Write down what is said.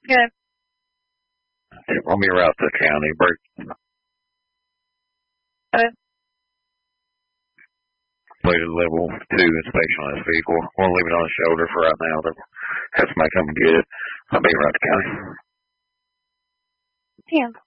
Good. I'll be right to the county. Break. Good. Completed level 2 inspection on this vehicle. We'll leave it on the shoulder for right now. They'll have somebody come and get it. I'll be right to the county. 10.